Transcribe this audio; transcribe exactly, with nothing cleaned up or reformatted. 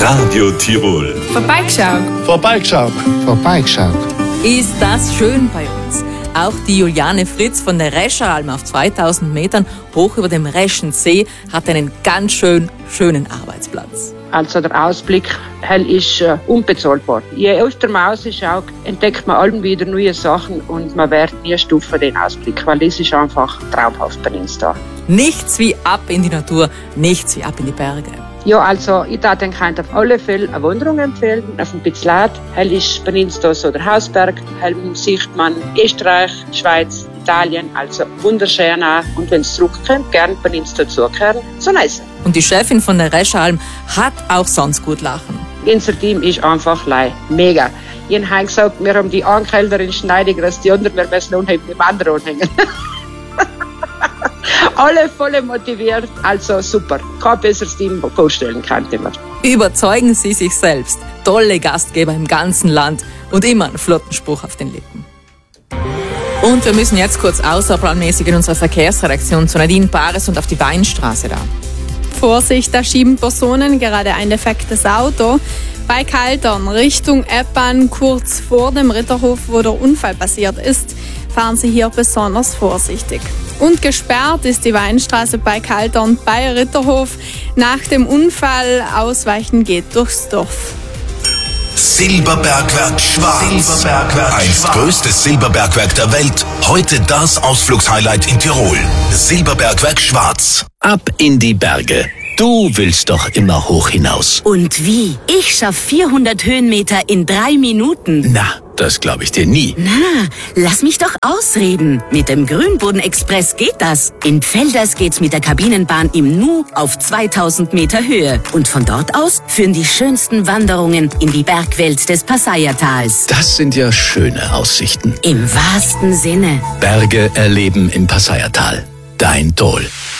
Radio Tirol. Vorbeigeschaut. Vorbeigeschaut. Vorbeigeschaut. Ist das schön bei uns? Auch die Juliane Fritz von der Rescheralm auf zweitausend Metern hoch über dem Reschensee hat einen ganz schön schönen Arbeitsplatz. Also der Ausblick hell ist äh, unbezahlbar. Je öfter man rausschaut, entdeckt man allem wieder neue Sachen und man wird nie stufen den Ausblick, weil das ist einfach traumhaft bei uns da. Nichts wie ab in die Natur, nichts wie ab in die Berge. Ja, also ich darf den Kind auf alle Fälle eine Wanderung empfehlen, auf dem Pitzlat. Hell ist bei uns da so der Hausberg, hell sieht man Österreich, Schweiz, Italien, also wunderschön auch. Und wenn es zurückkommt, gern bei uns dazukehren, so nice. Und die Chefin von der Rescheralm hat auch sonst gut lachen. Unser Team ist einfach lei, mega. Ich habe gesagt, wir haben die Ankälterin schneidiger als die anderen, wir müssen unheimlich die Wanderer anhängen. Alle voll motiviert, also super. Kein besseres Team vorstellen kann ich mir. Überzeugen Sie sich selbst. Tolle Gastgeber im ganzen Land und immer einen flotten Spruch auf den Lippen. Und wir müssen jetzt kurz außerplanmäßig in unsere Verkehrsredaktion zu Nadine Pares und auf die Weinstraße da. Vorsicht, da schieben Personen gerade ein defektes Auto. Bei Kaltern Richtung Eppan, kurz vor dem Ritterhof, wo der Unfall passiert ist, fahren Sie hier besonders vorsichtig. Und gesperrt ist die Weinstraße bei Kaltern bei Ritterhof. Nach dem Unfall ausweichen geht durchs Dorf. Silberbergwerk Schwarz. Silberbergwerk Einst größtes Silberbergwerk der Welt. Heute das Ausflugshighlight in Tirol. Silberbergwerk Schwarz. Ab in die Berge. Du willst doch immer hoch hinaus. Und wie? Ich schaff vierhundert Höhenmeter in drei Minuten. Na, das glaube ich dir nie. Na, lass mich doch ausreden. Mit dem Grünboden-Express geht das. In Pfelders geht's mit der Kabinenbahn im Nu auf zweitausend Meter Höhe. Und von dort aus führen die schönsten Wanderungen in die Bergwelt des Passayatals. Das sind ja schöne Aussichten. Im wahrsten Sinne. Berge erleben im Passayatal. Dein Tol.